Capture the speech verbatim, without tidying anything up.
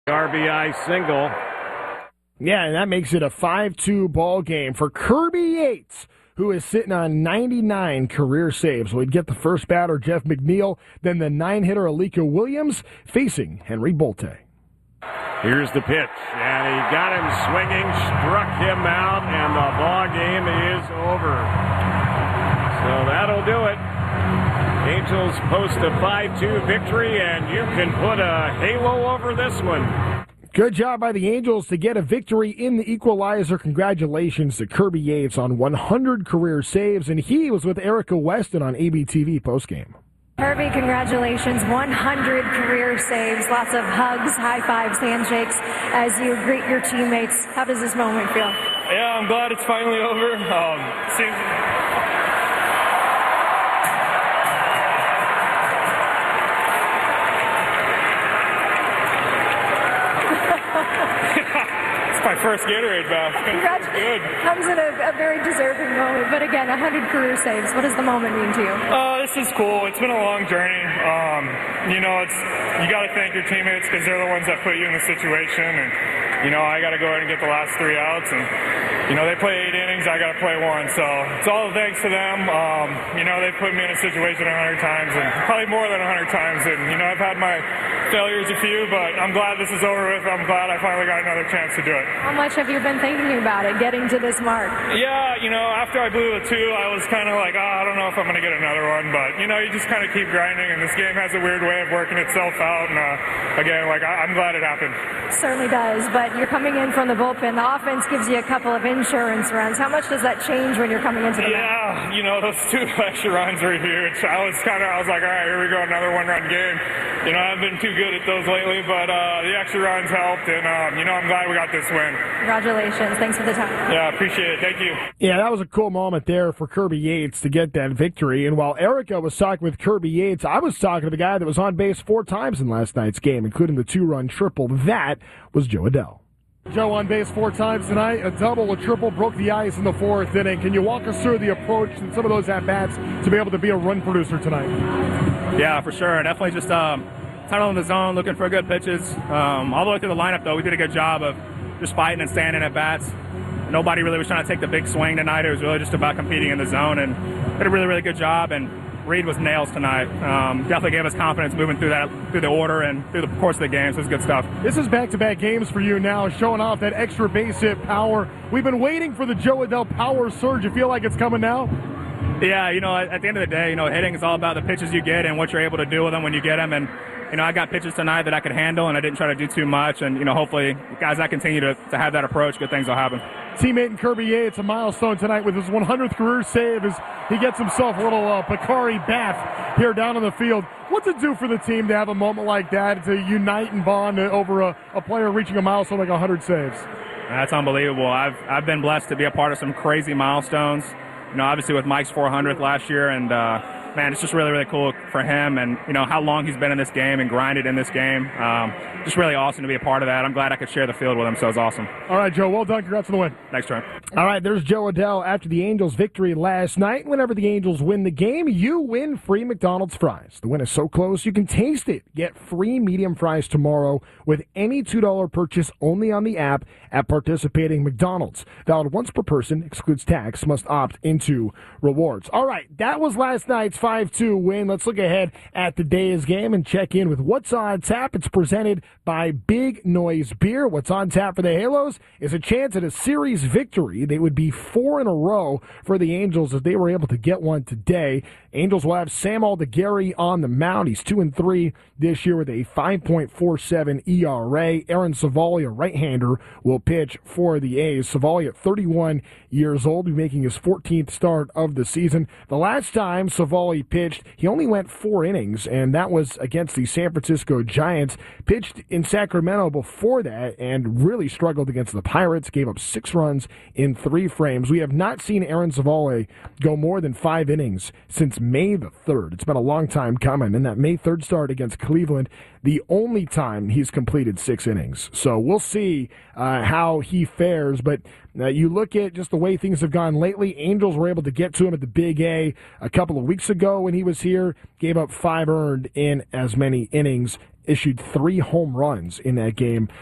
R B I single. Yeah, and that makes it a five two ball game for Kirby Yates, who is sitting on ninety-nine career saves. We'd get the first batter, Jeff McNeil, then the nine-hitter, Alika Williams, facing Henry Bolte. Here's the pitch, and he got him swinging, struck him out, and the ball game is over. So that'll do it. Angels post a five two victory, and you can put a halo over this one. Good job by the Angels to get a victory in the equalizer. Congratulations to Kirby Yates on one hundred career saves, and he was with Erica Weston on A B T V postgame. Kirby, congratulations, one hundred career saves, lots of hugs, high fives, handshakes as you greet your teammates. How does this moment feel? Yeah, I'm glad it's finally over. Um, seems my first Gatorade bath. Congratulations. Comes in a, a very deserving moment. But again, one hundred career saves. What does the moment mean to you? Uh, this is cool. It's been a long journey. Um, you know, it's you got to thank your teammates because they're the ones that put you in the situation. And, you know, I got to go ahead and get the last three outs. And, you know, they play eight innings. I got to play one. So it's all thanks to them. Um, you know, they put me in a situation a hundred times and probably more than a hundred times. And, you know, I've had my failures a few, but I'm glad this is over with. I'm glad I finally got another chance to do it. How much have you been thinking about it, getting to this mark? Yeah, you know, after I blew the two, I was kind of like, oh, I don't know if I'm going to get another one, but, you know, you just kind of keep grinding, and this game has a weird way of working itself out, and, uh, again, like, I- I'm glad it happened. Certainly does, but you're coming in from the bullpen. The offense gives you a couple of insurance runs. How much does that change when you're coming into the Yeah, mound? you know, those two extra runs were huge. I was kind of, I was like, all right, here we go, another one-run game. You know, I haven't been too good at those lately, but uh, the extra runs helped, and, um, you know, I'm glad we got this win. Congratulations. Thanks for the time. Yeah, appreciate it. Thank you. Yeah, that was a cool moment there for Kirby Yates to get that victory. And while Erica was talking with Kirby Yates, I was talking to the guy that was on base four times in last night's game, including the two-run triple. That was Joe Adell. Joe on base four times tonight, a double, a triple, broke the ice in the fourth inning. Can you walk us through the approach and some of those at-bats to be able to be a run producer tonight? Yeah, for sure. Definitely just um, tunneling the zone, looking for good pitches. Um, all the way through the lineup, though, we did a good job of just fighting and standing at bats. Nobody really was trying to take the big swing tonight. It was really just about competing in the zone, and did a really, really good job. And Reed was nails tonight. Um, definitely gave us confidence moving through that through the order and through the course of the game. So it's good stuff. This is back-to-back games for you now, showing off that extra base hit power. We've been waiting for the Joe Adell power surge. You feel like it's coming now? Yeah, you know, at, at the end of the day, you know, hitting is all about the pitches you get and what you're able to do with them when you get them. And you know, I got pitches tonight that I could handle, and I didn't try to do too much. And, you know, hopefully, guys, I continue to, to have that approach, good things will happen. Teammate in Kirby Yates, a milestone tonight with his one hundredth career save as he gets himself a little uh, Picari bath here down on the field. What's it do for the team to have a moment like that, to unite and bond over a, a player reaching a milestone like one hundred saves? That's unbelievable. I've I've been blessed to be a part of some crazy milestones. You know, obviously with Mike's four hundredth last year, and uh, man, it's just really, really cool for him, and you know how long he's been in this game and grinded in this game. Um, just really awesome to be a part of that. I'm glad I could share the field with him, so it's awesome. All right, Joe, well done. Congrats on the win. Thanks, Trent. All right, there's Joe Adell after the Angels' victory last night. Whenever the Angels win the game, you win free McDonald's fries. The win is so close you can taste it. Get free medium fries tomorrow with any two dollars purchase only on the app at participating McDonald's. Valid once per person, excludes tax, must opt into rewards. All right, that was last night's five two win. Let's look ahead at the day's game and check in with What's on Tap. It's presented by Big Noise Beer. What's on tap for the Halos is a chance at a series victory. They would be four in a row for the Angels if they were able to get one today. Angels will have Sam Aldegari on the mound. He's two and three this year with a five point four seven E R A. Aaron Savali, a right-hander, will pitch for the A's. Savali at thirty-one years old, will be making his fourteenth start of the season. The last time Savali pitched, he only went four innings, and that was against the San Francisco Giants. Pitched in Sacramento before that and really struggled against the Pirates, gave up six runs in three frames. We have not seen Aaron Savali go more than five innings since May the third. It's been a long time coming, and that May third start against Cleveland, the only time he's completed six innings. So we'll see uh, how he fares, but uh, you look at just the way things have gone lately. Angels were able to get to him at the Big A a couple of weeks ago when he was here, gave up five earned in as many innings issued three home runs in that game.